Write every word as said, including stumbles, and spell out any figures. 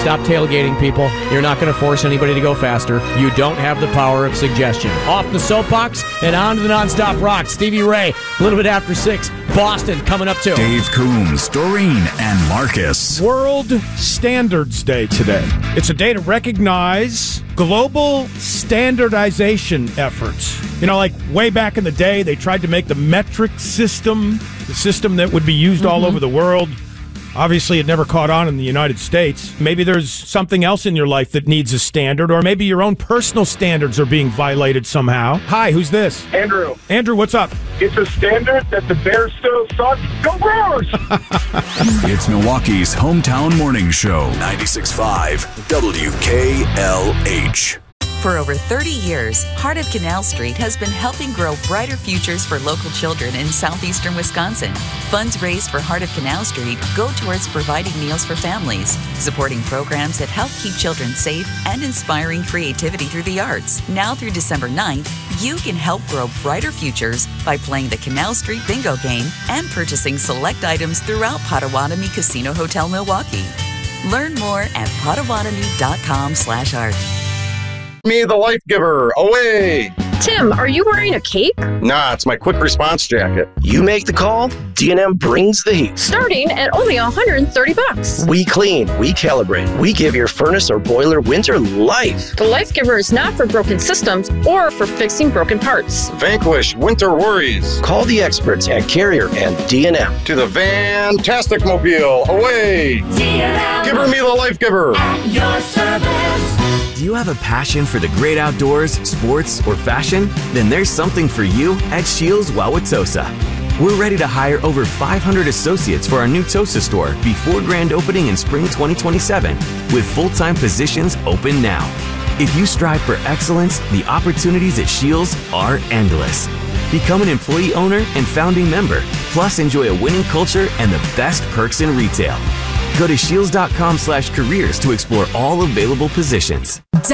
Stop tailgating, people. You're not going to force anybody to go faster. You don't have the power of suggestion. Off the soapbox and on to the nonstop rock. Stevie Ray, a little bit after six. Boston coming up too. Dave Coombs, Doreen, and Marcus. World Standards Day today. It's a day to recognize global standardization efforts. You know, like way back in the day, they tried to make the metric system, the system that would be used mm-hmm. all over the world. Obviously, it never caught on in the United States. Maybe there's something else in your life that needs a standard, or maybe your own personal standards are being violated somehow. Hi, who's this? Andrew. Andrew, what's up? It's a standard that the Bears still suck. Go Brewers! It's Milwaukee's hometown morning show. ninety-six point five W K L H. For over thirty years, Heart of Canal Street has been helping grow brighter futures for local children in southeastern Wisconsin. Funds raised for Heart of Canal Street go towards providing meals for families, supporting programs that help keep children safe, and inspiring creativity through the arts. Now through December ninth, you can help grow brighter futures by playing the Canal Street Bingo game and purchasing select items throughout Potawatomi Casino Hotel Milwaukee. Learn more at potawatomi.com slash art. Me, the life giver, away! Tim, are you wearing a cape? Nah, it's my quick response jacket. You make the call, D and M brings the heat. Starting at only one hundred thirty bucks. We clean, we calibrate, we give your furnace or boiler winter life. The Life Giver is not for broken systems or for fixing broken parts. Vanquish winter worries. Call the experts at Carrier and D and M. To the Fantastic Mobile, away! D and M. Give her me the life giver. At your service. Do you have a passion for the great outdoors, sports, or fashion? Then there's something for you at Scheels Wauwatosa. We're ready to hire over five hundred associates for our new Tosa store before grand opening in spring twenty twenty-seven, with full-time positions open now. If you strive for excellence, the opportunities at Scheels are endless. Become an employee owner and founding member, plus enjoy a winning culture and the best perks in retail. Go to scheels.com slash careers to explore all available positions.